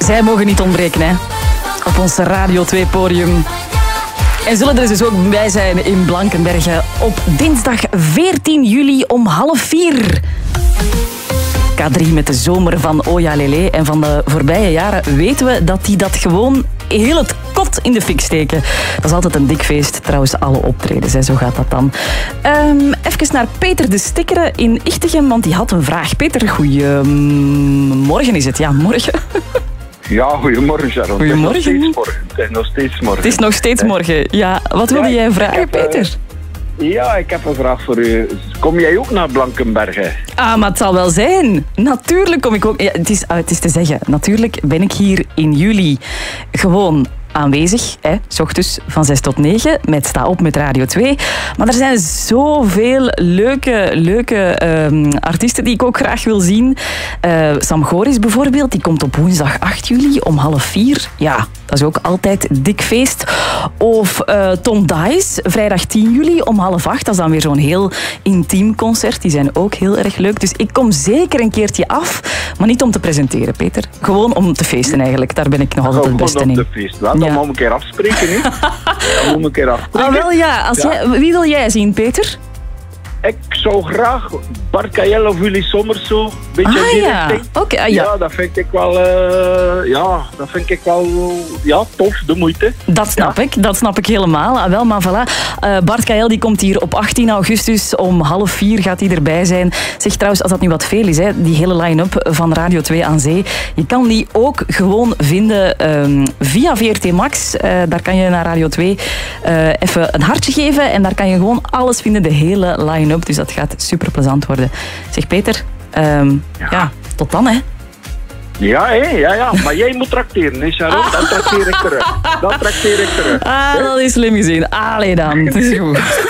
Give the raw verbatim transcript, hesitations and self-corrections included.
Zij mogen niet ontbreken, hè. Op ons Radio twee podium. En zullen er dus ook bij zijn in Blankenberge op dinsdag veertien juli om half vier. K drie met de zomer van Oja Lele. En van de voorbije jaren weten we dat die dat gewoon heel het kot in de fik steken. Dat is altijd een dik feest, trouwens alle optredens. Hè. Zo gaat dat dan. Um, even naar Peter de Stikkeren in Ichtegem, want die had een vraag. Peter, goeiemorgen is het. Ja, morgen. Ja, goedemorgen Sharon. Goedemorgen. Het is nog steeds morgen. Het is nog steeds morgen. Ja, wat wilde ja, jij vragen, heb, Peter? Uh, ja, ik heb een vraag voor u. Kom jij ook naar Blankenberge? Ah, maar het zal wel zijn. Natuurlijk kom ik ook... Ja, het, is, uh, het is te zeggen, natuurlijk ben ik hier in juli gewoon aanwezig, hè, 's ochtends van zes tot negen, met Sta Op met Radio twee. Maar er zijn zoveel leuke, leuke um, artiesten die ik ook graag wil zien. Uh, Sam Goris bijvoorbeeld, die komt op woensdag acht juli om half vier. Ja, dat is ook altijd dik feest. Of uh, Tom Dice, vrijdag tien juli om half acht. Dat is dan weer zo'n heel intiem concert. Die zijn ook heel erg leuk. Dus ik kom zeker een keertje af, maar niet om te presenteren, Peter. Gewoon om te feesten eigenlijk. Daar ben ik nog altijd het beste in. Gewoon om te feesten. Dan ja. moet een keer afspreken, hè? Ja, moet een keer afspreken. Ah, wel ja. Als ja. Jij, wie wil jij zien, Peter? Ik zou graag Bart Kael of Willy Sommers zo. Beetje ah, die ja. Okay, ah, ja. ja, dat vind ik wel... Uh, ja, dat vind ik wel... Ja, tof, de moeite. Dat snap ja. ik. Dat snap ik helemaal. Ah, wel, maar voilà. Uh, Bart Kael die komt hier op achttien augustus om half vier gaat hij erbij zijn. Zeg trouwens, als dat nu wat veel is, hè, die hele line-up van Radio twee aan Zee. Je kan die ook gewoon vinden um, via V R T Max. Uh, daar kan je naar Radio twee uh, even een hartje geven. En daar kan je gewoon alles vinden, de hele line-up. Dus dat gaat super plezant worden. Zeg Peter, um, ja. ja, tot dan hè. Ja, hé, ja, ja, maar jij moet trakteren, hè, Sharon? Dan trakteer ik terug. Dan trakteer ik terug. Ah, dat is slim gezien. Allee dan, het is goed.